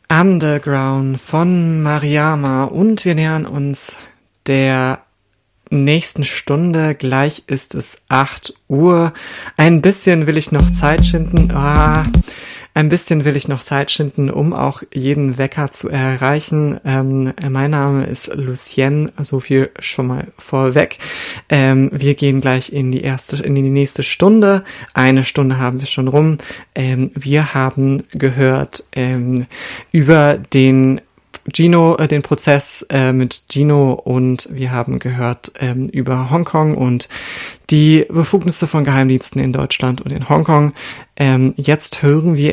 Underground von Mariama und wir nähern uns der nächsten Stunde. Gleich ist es 8 Uhr. Ein bisschen will ich noch Zeit schinden. Um auch jeden Wecker zu erreichen. Mein Name ist Lucienne, so viel schon mal vorweg. Wir gehen gleich in die nächste Stunde. Eine Stunde haben wir schon rum. Wir haben gehört über den Prozess mit Gino und wir haben gehört über Hongkong und die Befugnisse von Geheimdiensten in Deutschland und in Hongkong. Jetzt hören wir